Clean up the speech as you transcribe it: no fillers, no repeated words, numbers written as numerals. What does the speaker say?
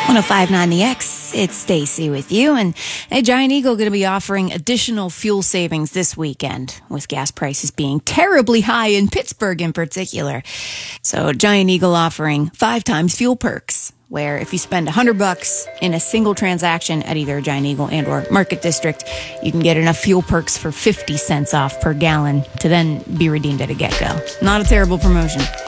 1059 The X, it's Stacy with you. And hey, Giant Eagle going to be offering additional fuel savings this weekend, with gas prices being terribly high in Pittsburgh in particular. So Giant Eagle offering 5 times fuel perks, where if you spend $100 in a single transaction at either Giant Eagle and or Market District, you can get enough fuel perks for 50 cents off per gallon to then be redeemed at a get-go. Not a terrible promotion.